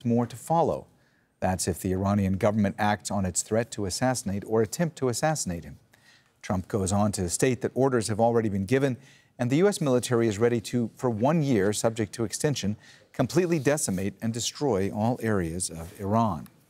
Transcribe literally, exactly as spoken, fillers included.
more to follow. That's if the Iranian government acts on its threat to assassinate or attempt to assassinate him. Trump goes on to state that orders have already been given and the U S military is ready to, for one year, subject to extension, completely decimate and destroy all areas of Iran.